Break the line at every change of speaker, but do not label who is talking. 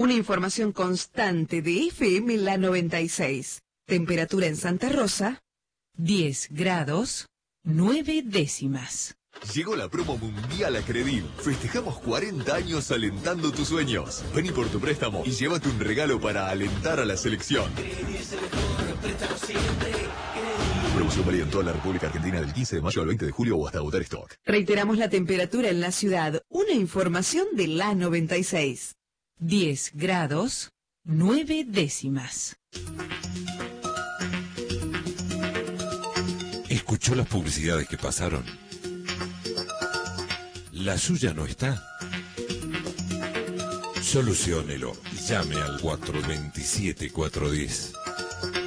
Una información constante de FM La 96. Temperatura en Santa Rosa, 10 grados, 9 décimas.
Llegó la promo mundial a Credil. Festejamos 40 años alentando tus sueños. Vení por tu préstamo y llévate un regalo para alentar a la selección. Promoción válida en toda la República Argentina del 15 de mayo al 20 de julio o hasta agotar stock.
Reiteramos la temperatura en la ciudad. Una información de La 96. 10 grados, 9 décimas.
¿Escuchó las publicidades que pasaron? ¿La suya no está? Soluciónelo y llame al 427-410.